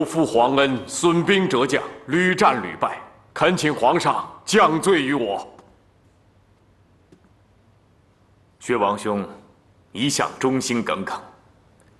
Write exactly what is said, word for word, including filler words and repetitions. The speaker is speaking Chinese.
负皇恩，损兵折将，屡战屡败，恳请皇上降罪于我。 薛王兄一向忠心耿耿，